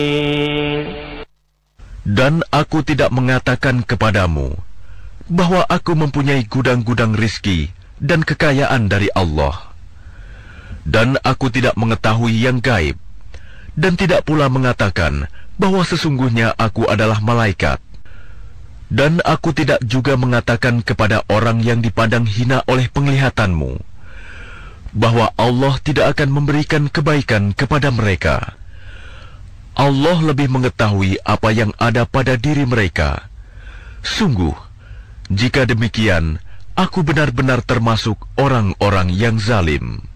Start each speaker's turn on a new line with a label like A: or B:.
A: Dan aku tidak mengatakan kepadamu bahwa aku mempunyai gudang-gudang rizki dan kekayaan dari Allah. Dan aku tidak mengetahui yang gaib, dan tidak pula mengatakan bahwa sesungguhnya aku adalah malaikat. Dan aku tidak juga mengatakan kepada orang yang dipandang hina oleh penglihatanmu, bahwa Allah tidak akan memberikan kebaikan kepada mereka. Allah lebih mengetahui apa yang ada pada diri mereka. Sungguh, jika demikian, aku benar-benar termasuk orang-orang yang zalim.